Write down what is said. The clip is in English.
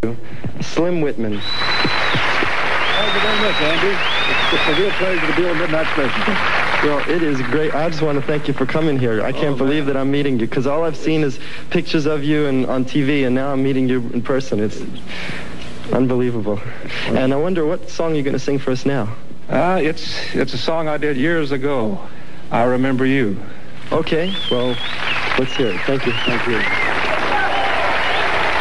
Slim Whitman. Thank you very much, Andy. It's a real pleasure to be on Midnight Special. Well, it is great. I just want to thank you for coming here. I can't believe that I'm meeting you, because all I've seen is pictures of you on TV, and now I'm meeting you in person. It's unbelievable. And I wonder, what song you're going to sing for us now? It's a song I did years ago. I Remember You. Okay, well, let's hear it. Thank you. Thank you.